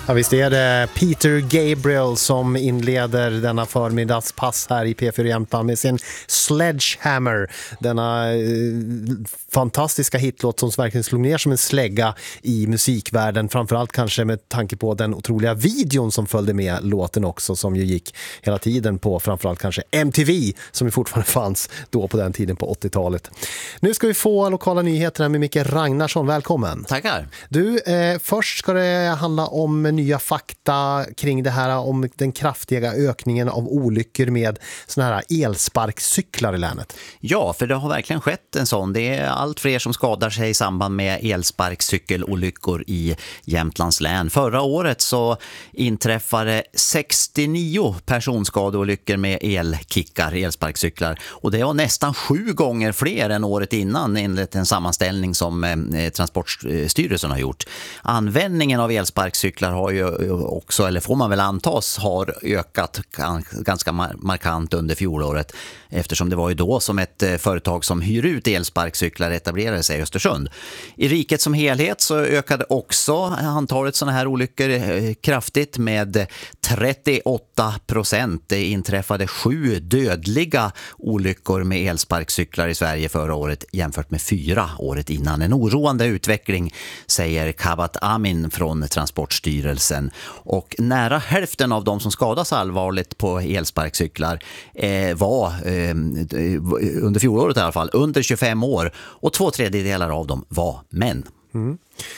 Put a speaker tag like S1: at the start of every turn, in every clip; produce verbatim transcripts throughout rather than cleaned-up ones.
S1: Ja, visst är det Peter Gabriel som inleder denna förmiddagspass här i P fyra Jämtland med sin Sledgehammer. Denna eh, fantastiska hitlåt som verkligen slog ner som en slägga i musikvärlden. Framförallt kanske med tanke på den otroliga videon som följde med låten också, som ju gick hela tiden på framförallt kanske M T V som ju fortfarande fanns då på den tiden på åttiotalet. Nu ska vi få lokala nyheter med Micke Ragnarsson. Välkommen.
S2: Tackar.
S1: Du, eh, först ska det handla om nya fakta kring det här, om den kraftiga ökningen av olyckor med såna här elsparkcyklar i länet.
S2: Ja, för det har verkligen skett en sån. Det är allt fler som skadar sig i samband med elsparkcykelolyckor i Jämtlands län. Förra året så inträffade sextionio personskadeolyckor med elkickar, elsparkcyklar. Och det var nästan sju gånger fler än året innan enligt en sammanställning som eh, Transportstyrelsen har gjort. Användningen av elsparkcyklar har ju också, eller får man väl antas, har ökat ganska markant under fjolåret, eftersom det var ju då som ett företag som hyr ut elsparkcyklar etablerade sig i Östersund. I riket som helhet så ökade också antalet sådana här olyckor kraftigt med trettioåtta procent. Det inträffade sju dödliga olyckor med elsparkcyklar i Sverige förra året jämfört med fyra året innan. En oroande utveckling, säger Kabat Amin från Transportstyrelsen. Och nära hälften av de som skadas allvarligt på elsparkcyklar eh, var eh, under fjolåret i alla fall under tjugofem år, och två tredjedelar av dem var män.
S1: Mm.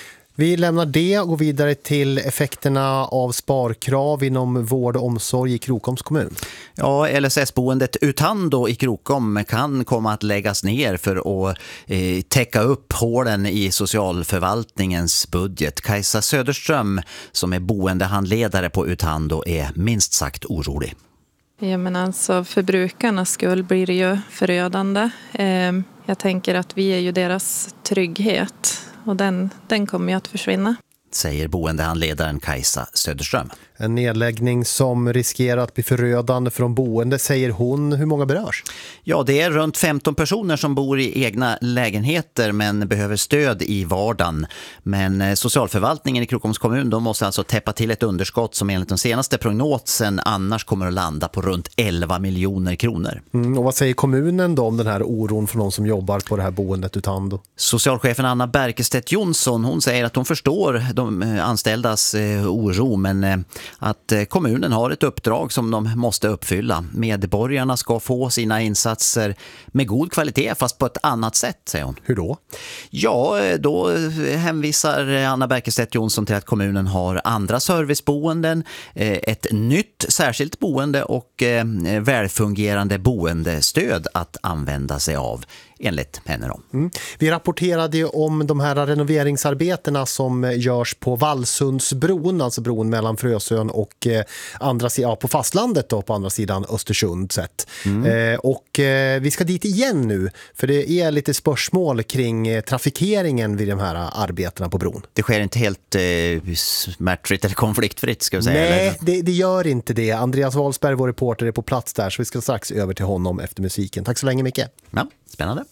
S1: Vi lämnar det och går vidare till effekterna av sparkrav inom vård och omsorg i Krokoms kommun.
S2: Ja, L S S-boendet Utando i Krokom kan komma att läggas ner för att eh, täcka upp hålen i socialförvaltningens budget. Kajsa Söderström, som är boendehandledare på Utando, är minst sagt orolig.
S3: Ja, men alltså för brukarnas skull blir det ju förödande. Eh, jag tänker att vi är ju deras trygghet. Och den, den kommer ju att försvinna,
S2: säger boendehandledaren Kajsa Söderström.
S1: En nedläggning som riskerar att bli förödande för de boende, säger hon. Hur många berörs?
S2: Ja, det är runt femton personer som bor i egna lägenheter men behöver stöd i vardagen. Men socialförvaltningen i Krokoms kommun, de måste alltså täppa till ett underskott som enligt den senaste prognosen annars kommer att landa på runt elva miljoner kronor.
S1: Mm, och vad säger kommunen då om den här oron för de som jobbar på det här boendet Utando?
S2: Socialchefen Anna Berkestedt Jonsson, hon säger att hon förstår de anställdas eh, oro, men eh, att eh, kommunen har ett uppdrag som de måste uppfylla. Medborgarna ska få sina insatser med god kvalitet fast på ett annat sätt, säger hon.
S1: Hur då?
S2: Ja, då hänvisar Anna Berkestedt Jonsson till att kommunen har andra serviceboenden, eh, ett nytt särskilt boende och eh, välfungerande boendestöd att använda sig av, enligt henne då.
S1: Mm. Vi rapporterade ju om de här renoveringsarbetena som görs på Vallsundsbron, alltså bron mellan Frösön och eh, andra sidan, ja, på fastlandet då, på andra sidan Östersund sett. Mm. Eh, och eh, vi ska dit igen nu, för det är lite spörsmål kring eh, trafikeringen vid de här arbetena på bron.
S2: Det sker inte helt eh, smärtfritt eller konfliktfritt, ska vi säga.
S1: Nej,
S2: eller?
S1: Det, det gör inte det. Andreas Wahlsberg, vår reporter, är på plats där, så vi ska strax över till honom efter musiken. Tack så länge, Micke.
S2: Ja, spännande.